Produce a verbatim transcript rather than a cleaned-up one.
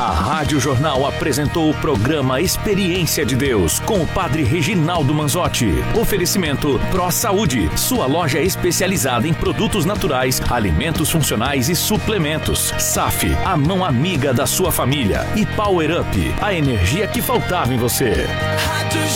A Rádio Jornal apresentou o programa Experiência de Deus com o Padre Reginaldo Manzotti. Oferecimento Pro Saúde, sua loja especializada em produtos naturais, alimentos funcionais e suplementos. S A F, a mão amiga da sua família. E Power Up, a energia que faltava em você.